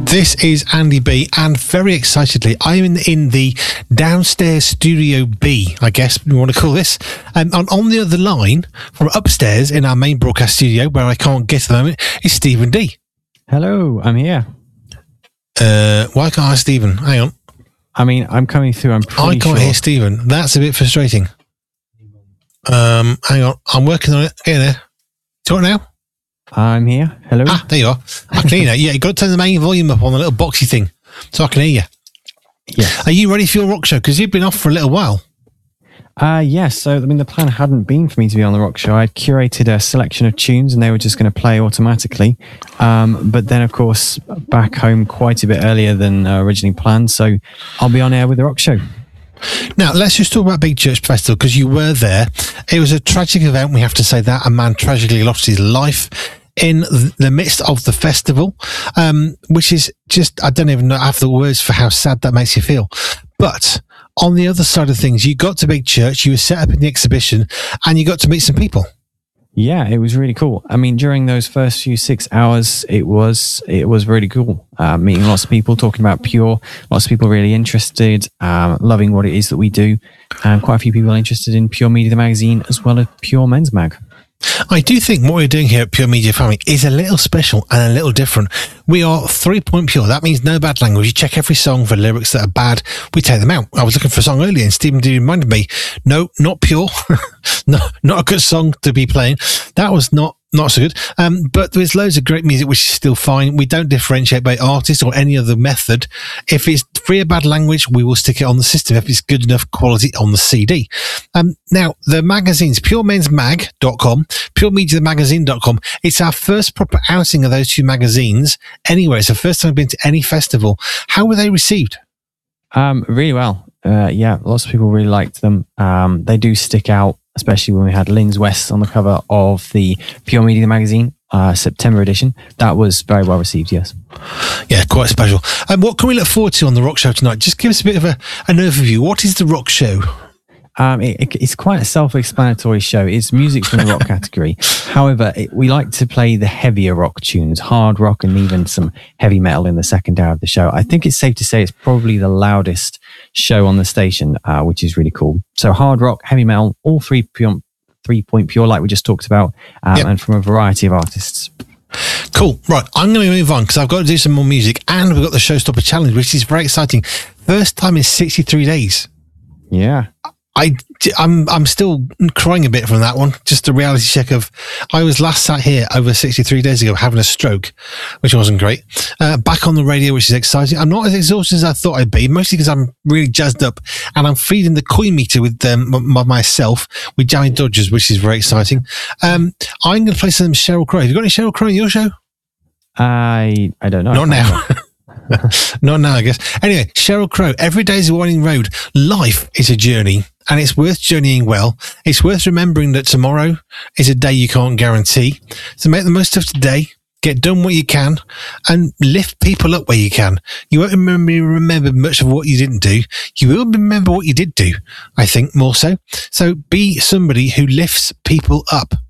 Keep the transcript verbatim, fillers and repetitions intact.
This is Andy B, and very excitedly, I'm in, in the downstairs studio B, I guess we want to call this. Um, and on the other line, from upstairs in our main broadcast studio, where I can't get at the moment, is Stephen D. Hello, I'm here. Uh, why can't I, Stephen? Hang on. I mean, I'm coming through. I'm pretty I can't sure. hear Stephen. That's a bit frustrating. Um, hang on. I'm working on it. Get there. Talk now. I'm here. Hello. Ah, there you are. I can hear you now. Yeah, you got to turn the main volume up on the little boxy thing, so I can hear you. Yes. Are you ready for your rock show? Because you've been off for a little while. Uh, yes. So, I mean, the plan hadn't been for me to be on the rock show. I'd curated a selection of tunes and they were just going to play automatically. Um, but then, of course, back home quite a bit earlier than uh, originally planned. So I'll be on air with the rock show. Now, let's just talk about Big Church Festival, because you were there. It was a tragic event, we have to say that. A man tragically lost his life in the midst of the festival, um, which is just, I don't even know, I have the words for how sad that makes you feel. But on the other side of things, you got to Big Church, you were set up in the exhibition, and you got to meet some people. Yeah, it was really cool. I mean, during those first few six hours, it was it was really cool. Uh, meeting lots of people, talking about Pure, lots of people really interested, um, loving what it is that we do, and quite a few people interested in Pure Media, the magazine, as well as Pure Men's Mag. I do think what we're doing here at Pure Media Family is a little special and a little different. We are three-point pure. That means no bad language. You check every song for lyrics that are bad. We take them out. I was looking for a song earlier and Stephen D reminded me, no, not pure. no, not a good song to be playing. That was not not so good. Um, but there's loads of great music which is still fine. We don't differentiate by artist or any other method. If it's free of bad language, we will stick it on the system if it's good enough quality on the C D. Um, now, the magazines, pure mens mag dot com, pure media the magazine dot com. It's our first proper outing of those two magazines anywhere. It's the first time I've been to any festival. How were they received? Um, really well. Uh, yeah, lots of people really liked them. Um, they do stick out, especially when we had Linz West on the cover of the Pure Media magazine, uh, September edition. That was very well received, yes. Yeah, quite special. And um, what can we look forward to on the rock show tonight? Just give us a bit of a, an overview. What is the rock show? Um, it, it, it's quite a self-explanatory show. It's music from the rock category. However, it, we like to play the heavier rock tunes, hard rock and even some heavy metal in the second hour of the show. I think it's safe to say it's probably the loudest show on the station, uh, which is really cool. So hard rock, heavy metal, all three pure, three-point pure like we just talked about, um, yep. and from a variety of artists. Cool. Right, I'm going to move on because I've got to do some more music and we've got the Showstopper Challenge, which is very exciting. First time in sixty-three days. Yeah. I, I'm, I'm still crying a bit from that one. Just a reality check of, I was last sat here over sixty-three days ago having a stroke, which wasn't great. Uh, back on the radio, which is exciting. I'm not as exhausted as I thought I'd be, mostly because I'm really jazzed up and I'm feeding the coin meter with um, m- myself with Jammy Dodgers, which is very exciting. Um, I'm going to play some Sheryl Crow. Have you got any Sheryl Crow in your show? I, I don't know. Not now. Not now, I guess. Anyway, Sheryl Crow, every day is a winding road. Life is a journey, and it's worth journeying well. It's worth remembering that tomorrow is a day you can't guarantee. So make the most of today, get done what you can, and lift people up where you can. You won't remember, remember much of what you didn't do. You will remember what you did do, I think, more so. So be somebody who lifts people up.